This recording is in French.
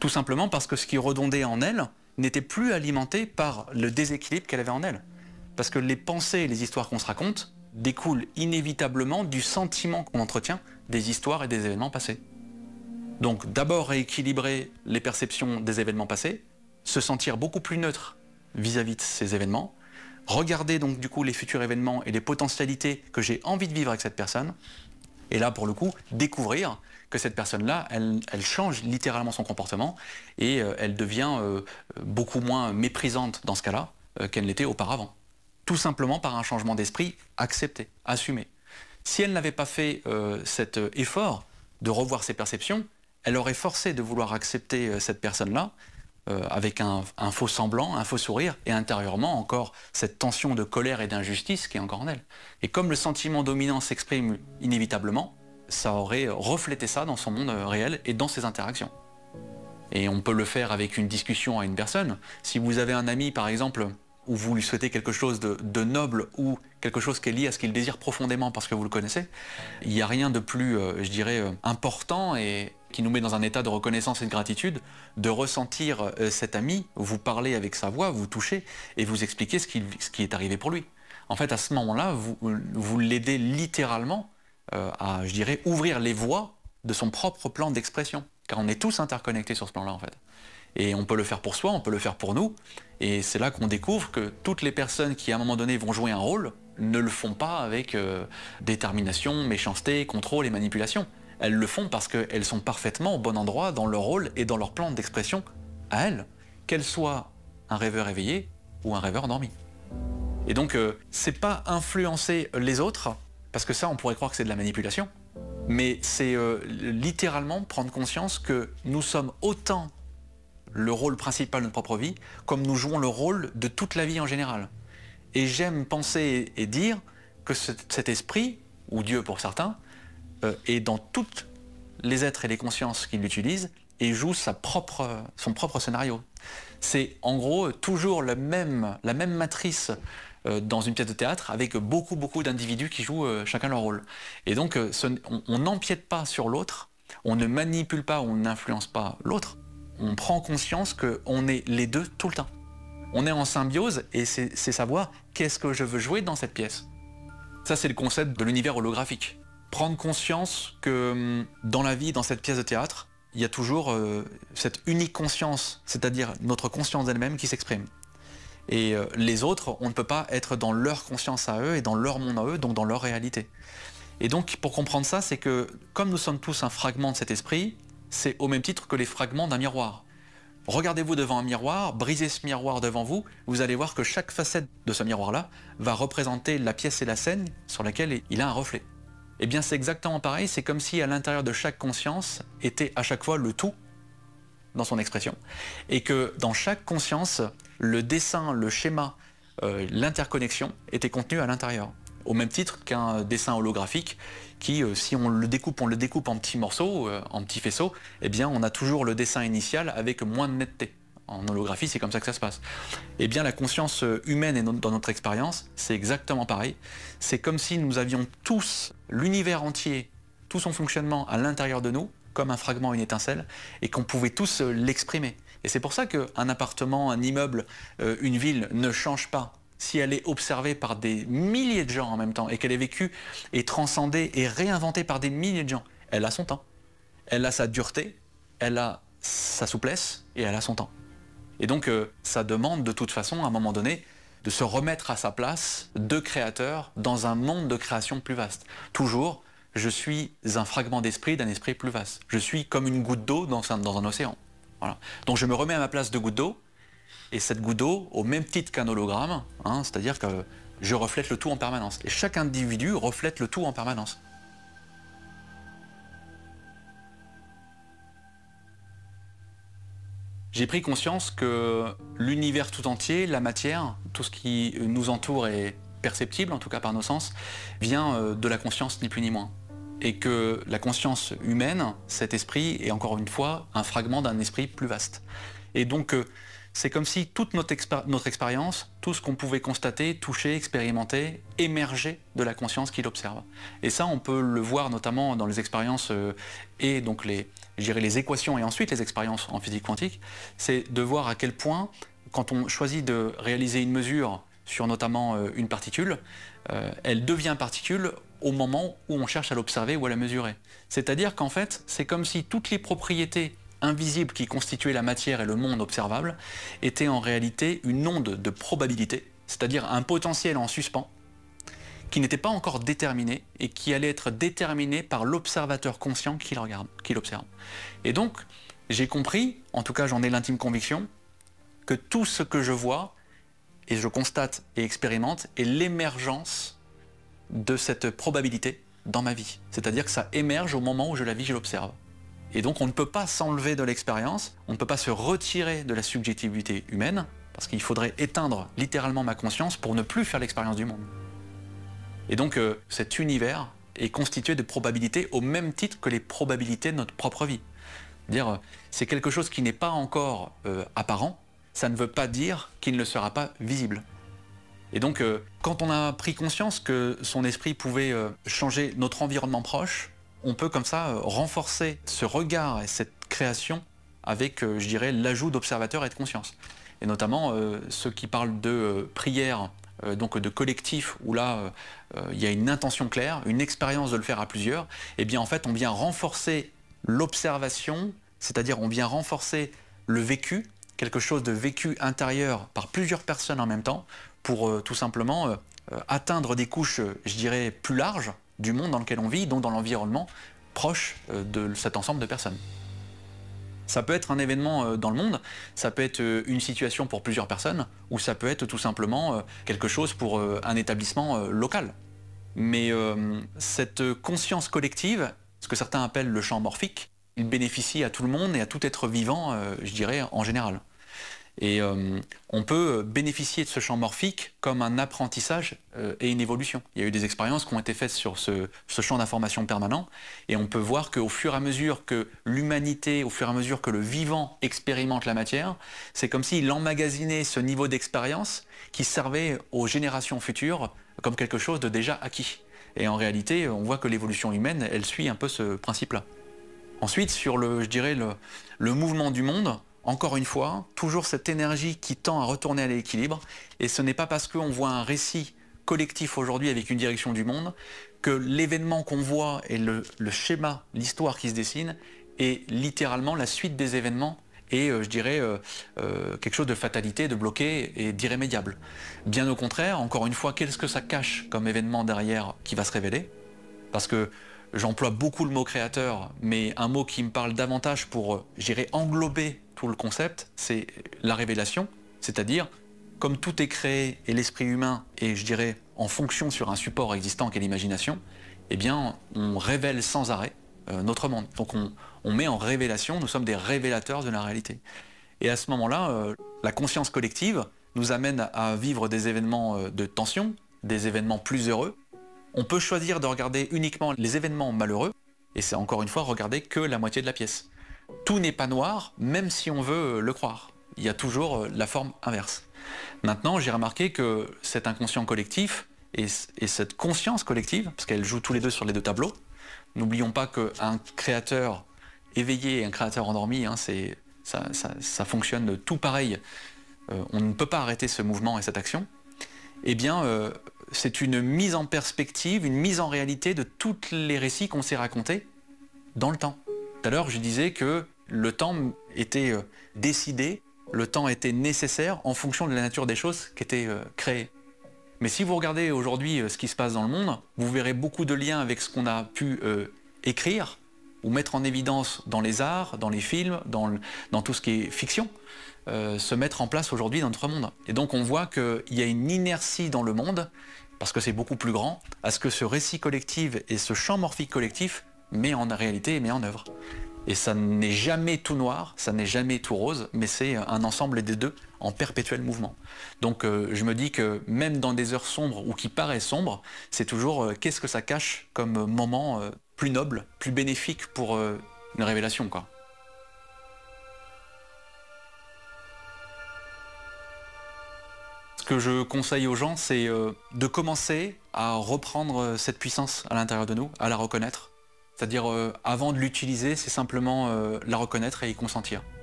Tout simplement parce que ce qui redondait en elle n'était plus alimenté par le déséquilibre qu'elle avait en elle. Parce que les pensées et les histoires qu'on se raconte découlent inévitablement du sentiment qu'on entretient des histoires et des événements passés. Donc d'abord rééquilibrer les perceptions des événements passés, se sentir beaucoup plus neutre vis-à-vis de ces événements, regarder donc du coup les futurs événements et les potentialités que j'ai envie de vivre avec cette personne, et là pour le coup découvrir que cette personne-là, elle change littéralement son comportement et elle devient beaucoup moins méprisante dans ce cas-là qu'elle l'était auparavant. Tout simplement par un changement d'esprit accepté, assumé. Si elle n'avait pas fait cet effort de revoir ses perceptions, elle aurait forcé de vouloir accepter cette personne-là avec un faux semblant, un faux sourire, et intérieurement encore cette tension de colère et d'injustice qui est encore en elle. Et comme le sentiment dominant s'exprime inévitablement, ça aurait reflété ça dans son monde réel et dans ses interactions. Et on peut le faire avec une discussion à une personne. Si vous avez un ami, par exemple, où vous lui souhaitez quelque chose de noble ou quelque chose qui est lié à ce qu'il désire profondément parce que vous le connaissez, il n'y a rien de plus, je dirais, important et qui nous met dans un état de reconnaissance et de gratitude, de ressentir cet ami, vous parler avec sa voix, vous toucher et vous expliquer ce qui est arrivé pour lui. En fait, à ce moment-là, vous l'aidez littéralement à, je dirais, ouvrir les voies de son propre plan d'expression. Car on est tous interconnectés sur ce plan-là, en fait. Et on peut le faire pour soi, on peut le faire pour nous. Et c'est là qu'on découvre que toutes les personnes qui, à un moment donné, vont jouer un rôle, ne le font pas avec détermination, méchanceté, contrôle et manipulation. Elles le font parce qu'elles sont parfaitement au bon endroit dans leur rôle et dans leur plan d'expression à elles, qu'elles soient un rêveur éveillé ou un rêveur endormi. Et donc, c'est pas influencer les autres, parce que ça, on pourrait croire que c'est de la manipulation, mais c'est littéralement prendre conscience que nous sommes autant le rôle principal de notre propre vie, comme nous jouons le rôle de toute la vie en général. Et j'aime penser et dire que cet esprit, ou Dieu pour certains, est dans tous les êtres et les consciences qui l'utilisent et joue son propre scénario. C'est en gros toujours la même matrice dans une pièce de théâtre avec beaucoup d'individus qui jouent chacun leur rôle. Et donc on n'empiète pas sur l'autre, on ne manipule pas, on n'influence pas l'autre, on prend conscience qu'on est les deux tout le temps. On est en symbiose et c'est savoir qu'est-ce que je veux jouer dans cette pièce. Ça c'est le concept de l'univers holographique. Prendre conscience que dans la vie, dans cette pièce de théâtre, il y a toujours cette unique conscience, c'est-à-dire notre conscience d'elle-même qui s'exprime. Et les autres, on ne peut pas être dans leur conscience à eux et dans leur monde à eux, donc dans leur réalité. Et donc, pour comprendre ça, c'est que comme nous sommes tous un fragment de cet esprit, c'est au même titre que les fragments d'un miroir. Regardez-vous devant un miroir, brisez ce miroir devant vous, vous allez voir que chaque facette de ce miroir-là va représenter la pièce et la scène sur laquelle il a un reflet. Eh bien, c'est exactement pareil, c'est comme si à l'intérieur de chaque conscience était à chaque fois le tout dans son expression. Et que dans chaque conscience, le dessin, le schéma, l'interconnexion était contenu à l'intérieur. Au même titre qu'un dessin holographique qui, si on le découpe en petits morceaux, en petits faisceaux, eh bien, on a toujours le dessin initial avec moins de netteté. En holographie, c'est comme ça que ça se passe. Eh bien, la conscience humaine et dans notre expérience, c'est exactement pareil. C'est comme si nous avions tous l'univers entier, tout son fonctionnement à l'intérieur de nous, comme un fragment, une étincelle, et qu'on pouvait tous l'exprimer. Et c'est pour ça qu'un appartement, un immeuble, une ville ne change pas si elle est observée par des milliers de gens en même temps, et qu'elle est vécue et transcendée et réinventée par des milliers de gens. Elle a son temps. Elle a sa dureté, elle a sa souplesse, et elle a son temps. Et donc, ça demande de toute façon, à un moment donné, de se remettre à sa place de créateur dans un monde de création plus vaste. Toujours, je suis un fragment d'esprit d'un esprit plus vaste. Je suis comme une goutte d'eau dans un océan. Voilà. Donc je me remets à ma place de goutte d'eau, et cette goutte d'eau, au même titre qu'un hologramme, c'est-à-dire que je reflète le tout en permanence. Et chaque individu reflète le tout en permanence. J'ai pris conscience que l'univers tout entier, la matière, tout ce qui nous entoure est perceptible, en tout cas par nos sens, vient de la conscience ni plus ni moins. Et que la conscience humaine, cet esprit, est encore une fois un fragment d'un esprit plus vaste. Et donc c'est comme si toute notre expérience, tout ce qu'on pouvait constater, toucher, expérimenter, émergeait de la conscience qui l'observe. Et ça, on peut le voir notamment dans les expériences et donc les équations et ensuite les expériences en physique quantique, c'est de voir à quel point, quand on choisit de réaliser une mesure sur notamment une particule, elle devient particule au moment où on cherche à l'observer ou à la mesurer. C'est-à-dire qu'en fait, c'est comme si toutes les propriétés invisibles qui constituaient la matière et le monde observable étaient en réalité une onde de probabilité, c'est-à-dire un potentiel en suspens, qui n'était pas encore déterminé et qui allait être déterminé par l'observateur conscient qui le regarde, qui l'observe. Et donc, j'ai compris, en tout cas j'en ai l'intime conviction, que tout ce que je vois, et je constate et expérimente, est l'émergence de cette probabilité dans ma vie. C'est-à-dire que ça émerge au moment où je la vis, je l'observe. Et donc on ne peut pas s'enlever de l'expérience, on ne peut pas se retirer de la subjectivité humaine, parce qu'il faudrait éteindre littéralement ma conscience pour ne plus faire l'expérience du monde. Et donc cet univers est constitué de probabilités au même titre que les probabilités de notre propre vie. C'est-à-dire, c'est quelque chose qui n'est pas encore apparent, ça ne veut pas dire qu'il ne sera pas visible. Et donc quand on a pris conscience que son esprit pouvait changer notre environnement proche, on peut comme ça renforcer ce regard et cette création avec, je dirais, l'ajout d'observateurs et de conscience. Et notamment ceux qui parlent de prière, donc de collectif, où là, il y a une intention claire, une expérience de le faire à plusieurs, et bien en fait, on vient renforcer l'observation, c'est-à-dire on vient renforcer le vécu, quelque chose de vécu intérieur par plusieurs personnes en même temps, pour tout simplement atteindre des couches, je dirais, plus larges, du monde dans lequel on vit, donc dans l'environnement proche de cet ensemble de personnes. Ça peut être un événement dans le monde, ça peut être une situation pour plusieurs personnes, ou ça peut être tout simplement quelque chose pour un établissement local. Mais cette conscience collective, ce que certains appellent le champ morphique, il bénéficie à tout le monde et à tout être vivant, je dirais, en général. Et on peut bénéficier de ce champ morphique comme un apprentissage et une évolution. Il y a eu des expériences qui ont été faites sur ce champ d'information permanent, et on peut voir qu'au fur et à mesure que l'humanité, au fur et à mesure que le vivant expérimente la matière, c'est comme s'il emmagasinait ce niveau d'expérience qui servait aux générations futures comme quelque chose de déjà acquis. Et en réalité, on voit que l'évolution humaine, elle suit un peu ce principe-là. Ensuite, sur je dirais, le mouvement du monde, encore une fois, toujours cette énergie qui tend à retourner à l'équilibre, et ce n'est pas parce qu'on voit un récit collectif aujourd'hui avec une direction du monde que l'événement qu'on voit et le schéma, l'histoire qui se dessine est littéralement la suite des événements et je dirais quelque chose de fatalité, de bloqué et d'irrémédiable. Bien au contraire, encore une fois, qu'est-ce que ça cache comme événement derrière qui va se révéler? Parce que j'emploie beaucoup le mot créateur, mais un mot qui me parle davantage pour, j'irais, englober tout le concept, c'est la révélation, c'est-à-dire, comme tout est créé et l'esprit humain est, je dirais, en fonction sur un support existant qu'est l'imagination, eh bien, on révèle sans arrêt notre monde. Donc on met en révélation, nous sommes des révélateurs de la réalité. Et à ce moment-là, la conscience collective nous amène à vivre des événements de tension, des événements plus heureux. On peut choisir de regarder uniquement les événements malheureux, et c'est encore une fois regarder que la moitié de la pièce. Tout n'est pas noir, même si on veut le croire. Il y a toujours la forme inverse. Maintenant, j'ai remarqué que cet inconscient collectif et cette conscience collective, parce qu'elles jouent tous les deux sur les deux tableaux, n'oublions pas qu'un créateur éveillé et un créateur endormi, ça fonctionne tout pareil. On ne peut pas arrêter ce mouvement et cette action. Eh bien, c'est une mise en perspective, une mise en réalité de tous les récits qu'on s'est racontés dans le temps. Tout à l'heure, je disais que le temps était décidé, le temps était nécessaire en fonction de la nature des choses qui étaient créées. Mais si vous regardez aujourd'hui ce qui se passe dans le monde, vous verrez beaucoup de liens avec ce qu'on a pu écrire ou mettre en évidence dans les arts, dans les films, dans tout ce qui est fiction, se mettre en place aujourd'hui dans notre monde. Et donc on voit qu'il y a une inertie dans le monde, parce que c'est beaucoup plus grand, à ce que ce récit collectif et ce champ morphique collectif met en réalité et met en œuvre. Et ça n'est jamais tout noir, ça n'est jamais tout rose, mais c'est un ensemble des deux en perpétuel mouvement. Donc je me dis que même dans des heures sombres ou qui paraissent sombres, c'est toujours qu'est-ce que ça cache comme moment plus noble, plus bénéfique pour une révélation, quoi. que je conseille aux gens, c'est de commencer à reprendre cette puissance à l'intérieur de nous, à la reconnaître. C'est-à-dire, avant de l'utiliser, c'est simplement la reconnaître et y consentir.